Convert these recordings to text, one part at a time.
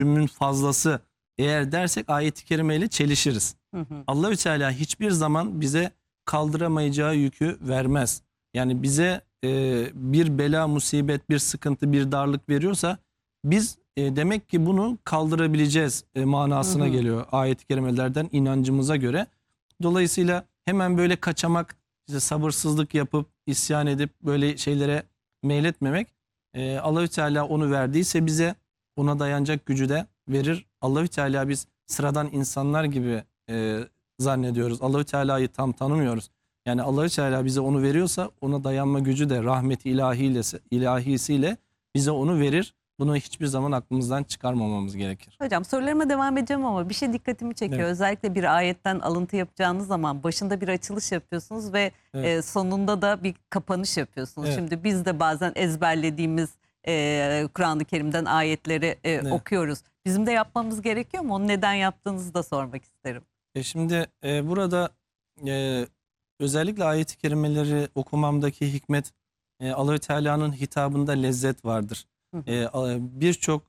gücümün fazlası eğer dersek ayet-i kerimeyle çelişiriz. Allahü Teala hiçbir zaman bize kaldıramayacağı yükü vermez. Yani bize bir bela, musibet, bir sıkıntı, bir darlık veriyorsa biz demek ki bunu kaldırabileceğiz manasına geliyor ayet-i kerimelerden inancımıza göre. Dolayısıyla hemen böyle kaçamak, işte sabırsızlık yapıp isyan edip böyle şeylere meyletmemek, Allahü Teala onu verdiyse bize ona dayanacak gücü de verir. Allahü Teala biz sıradan insanlar gibi zannediyoruz. Allahü Teala'yı tam tanımıyoruz. Yani Allahü Teala bize onu veriyorsa ona dayanma gücü de rahmeti ilahisiyle bize onu verir. Bunu hiçbir zaman aklımızdan çıkarmamamız gerekir. Hocam sorularıma devam edeceğim ama bir şey dikkatimi çekiyor. Evet. Özellikle bir ayetten alıntı yapacağınız zaman başında bir açılış yapıyorsunuz ve Evet. sonunda da bir kapanış yapıyorsunuz. Evet. Şimdi biz de bazen ezberlediğimiz Kur'an-ı Kerim'den ayetleri okuyoruz. Bizim de yapmamız gerekiyor mu? Onu neden yaptığınızı da sormak isterim. Şimdi burada özellikle ayet-i kerimeleri okumamdaki hikmet, Allahü Teala'nın hitabında lezzet vardır. Birçok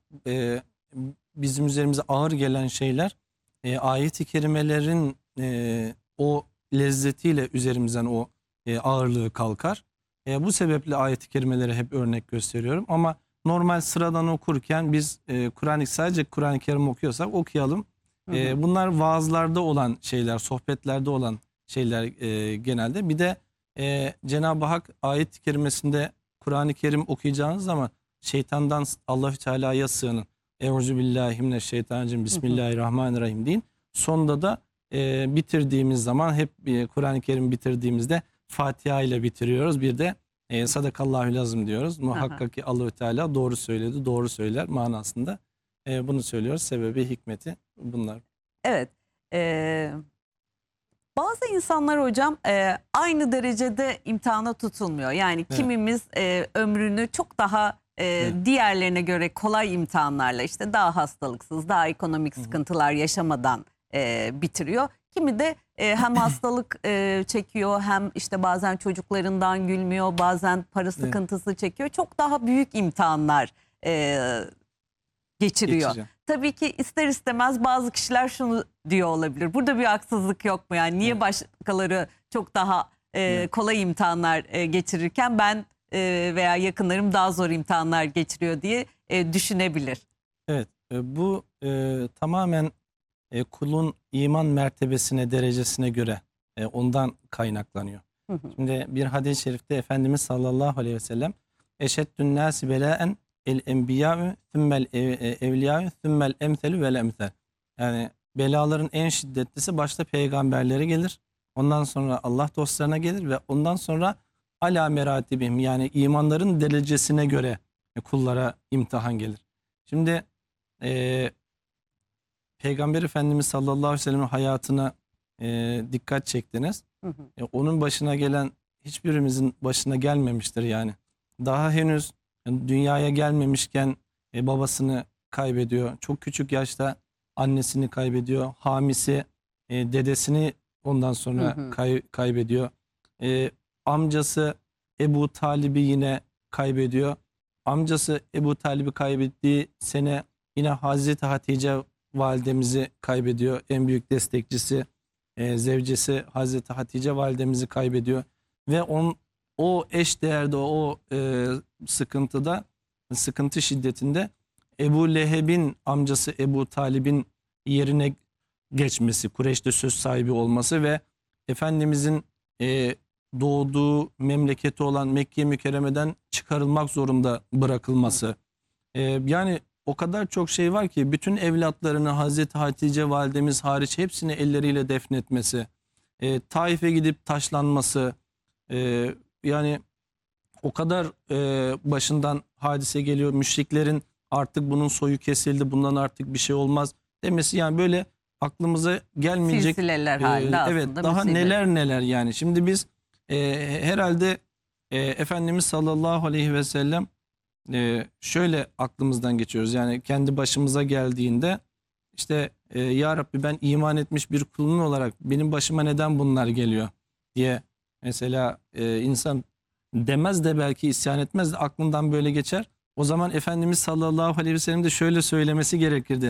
bizim üzerimize ağır gelen şeyler ayet-i kerimelerin o lezzetiyle üzerimizden o ağırlığı kalkar. Bu sebeple ayet-i kerimeleri hep örnek gösteriyorum. Ama normal sıradan okurken biz sadece Kur'an-ı Kerim okuyorsak okuyalım. Bunlar vaazlarda olan şeyler, sohbetlerde olan şeyler genelde. Bir de Cenab-ı Hak ayet-i kerimesinde Kur'an-ı Kerim okuyacağınız zaman şeytandan Allahü Teala'ya sığının. Euzubillahimineşşeytanirracim. Bismillahirrahmanirrahim deyin. Sonunda da bitirdiğimiz zaman hep Kur'an-ı Kerim bitirdiğimizde Fatiha ile bitiriyoruz. Bir de sadakallahülazim diyoruz. Muhakkak ki Allahü Teala doğru söyledi, doğru söyler manasında. Bunu söylüyoruz. Sebebi, hikmeti bunlar. Evet. Bazı insanlar hocam aynı derecede imtihana tutulmuyor. Yani kimimiz ömrünü çok daha diğerlerine göre kolay imtihanlarla, işte daha hastalıksız, daha ekonomik sıkıntılar yaşamadan bitiriyor. Kimi de hem hastalık çekiyor, hem işte bazen çocuklarından gülmüyor, bazen para sıkıntısı çekiyor. Çok daha büyük imtihanlar geçiriyor. Tabii ki ister istemez bazı kişiler şunu diyor olabilir. Burada bir haksızlık yok mu? Yani niye başkaları çok daha kolay imtihanlar geçirirken ben veya yakınlarım daha zor imtihanlar geçiriyor diye düşünebilir. Evet, bu tamamen kulun iman mertebesine, derecesine göre ondan kaynaklanıyor. Şimdi bir hadis-i şerifte Efendimiz sallallahu aleyhi ve sellem eşeddün nâsi belâen el enbiyâ'ü thümmel evliyâ'ü thümmel emselü vel emsel. Yani belaların en şiddetlisi başta peygamberlere gelir. Ondan sonra Allah dostlarına gelir ve ondan sonra alâ meratibim, yani imanların derecesine göre kullara imtihan gelir. Şimdi Peygamber Efendimiz sallallahu aleyhi ve sellem'in hayatına dikkat çektiniz. Onun başına gelen hiçbirimizin başına gelmemiştir yani. Daha henüz dünyaya gelmemişken babasını kaybediyor. Çok küçük yaşta annesini kaybediyor. Hamisi dedesini ondan sonra kaybediyor. Amcası Ebu Talib'i yine kaybediyor. Amcası Ebu Talib'i kaybettiği sene yine Hazreti Hatice validemizi kaybediyor. En büyük destekçisi, zevcesi Hazreti Hatice validemizi kaybediyor. Ve o eşdeğerde o sıkıntı şiddetinde Ebu Leheb'in amcası Ebu Talib'in yerine geçmesi, Kureyş'te söz sahibi olması ve Efendimizin doğduğu memleketi olan Mekke-i Mükerreme'den çıkarılmak zorunda bırakılması. Yani o kadar çok şey var ki bütün evlatlarını Hazreti Hatice validemiz hariç hepsini elleriyle defnetmesi, Taif'e gidip taşlanması, yani o kadar başından hadise geliyor. Müşriklerin artık bunun soyu kesildi, bundan artık bir şey olmaz demesi, yani böyle aklımıza gelmeyecek silsileler halinde evet, aslında daha müsibet. neler yani. Şimdi biz herhalde Efendimiz sallallahu aleyhi ve sellem şöyle aklımızdan geçiyoruz. Yani kendi başımıza geldiğinde işte ya Rabbi, ben iman etmiş bir kulun olarak benim başıma neden bunlar geliyor diye mesela insan demez de belki isyan etmez de aklından böyle geçer. O zaman Efendimiz sallallahu aleyhi ve sellem de şöyle söylemesi gerekirdi.